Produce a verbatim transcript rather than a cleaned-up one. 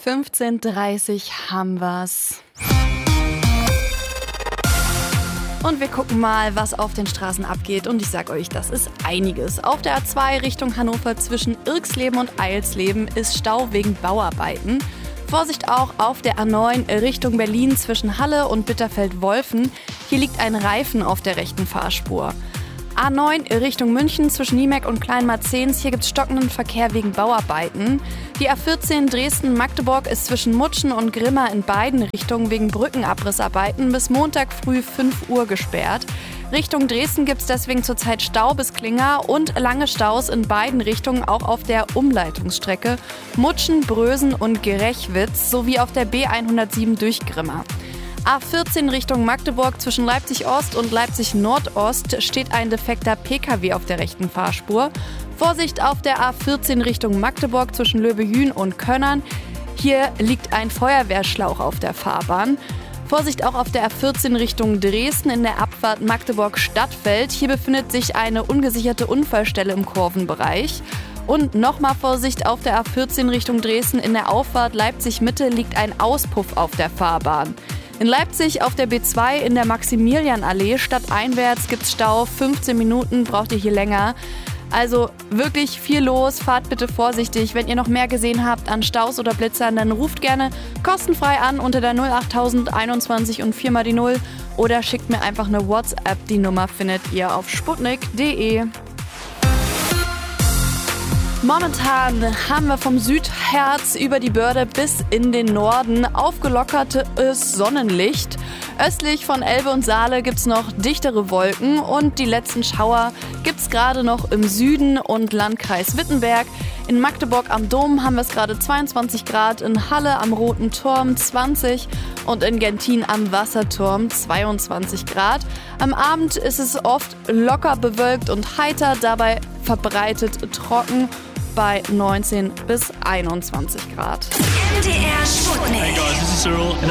fünfzehn Uhr dreißig haben wir's. Und wir gucken mal, was auf den Straßen abgeht. Und ich sag euch, das ist einiges. Auf der A zwei Richtung Hannover zwischen Irxleben und Eilsleben ist Stau wegen Bauarbeiten. Vorsicht auch auf der A neun Richtung Berlin zwischen Halle und Bitterfeld-Wolfen. Hier liegt ein Reifen auf der rechten Fahrspur. A neun Richtung München zwischen Niemek und Kleinmarzens. Hier gibt es stockenden Verkehr wegen Bauarbeiten. Die A vierzehn Dresden-Magdeburg ist zwischen Mutschen und Grimma in beiden Richtungen wegen Brückenabrissarbeiten bis Montag früh fünf Uhr gesperrt. Richtung Dresden gibt es deswegen zurzeit Stau bis Klinger und lange Staus in beiden Richtungen, auch auf der Umleitungsstrecke Mutschen, Brösen und Gerechwitz sowie auf der B hundertsieben durch Grimma. A vierzehn Richtung Magdeburg zwischen Leipzig-Ost und Leipzig-Nordost steht ein defekter P K W auf der rechten Fahrspur. Vorsicht auf der A vierzehn Richtung Magdeburg zwischen Löbejün und Könnern. Hier liegt ein Feuerwehrschlauch auf der Fahrbahn. Vorsicht auch auf der A vierzehn Richtung Dresden in der Abfahrt Magdeburg-Stadtfeld. Hier befindet sich eine ungesicherte Unfallstelle im Kurvenbereich. Und nochmal Vorsicht auf der A vierzehn Richtung Dresden in der Auffahrt Leipzig-Mitte liegt ein Auspuff auf der Fahrbahn. In Leipzig auf der B zwei in der Maximilianallee stadteinwärts gibt's Stau. fünfzehn Minuten braucht ihr hier länger. Also wirklich viel los, fahrt bitte vorsichtig. Wenn ihr noch mehr gesehen habt an Staus oder Blitzern, dann ruft gerne kostenfrei an unter der null achttausend einundzwanzig und vier mal die null oder schickt mir einfach eine WhatsApp. Die Nummer findet ihr auf sputnik punkt de. Momentan haben wir vom Südherz über die Börde bis in den Norden aufgelockertes Sonnenlicht. Östlich von Elbe und Saale gibt's noch dichtere Wolken und die letzten Schauer gibt's gerade noch im Süden und Landkreis Wittenberg. In Magdeburg am Dom haben wir es gerade zweiundzwanzig Grad, in Halle am Roten Turm zwanzig und in Gentin am Wasserturm zweiundzwanzig Grad. Am Abend ist es oft locker bewölkt und heiter, dabei verbreitet trocken bei neunzehn bis einundzwanzig Grad. M D R Sputnik. Hey guys, this is Cyril.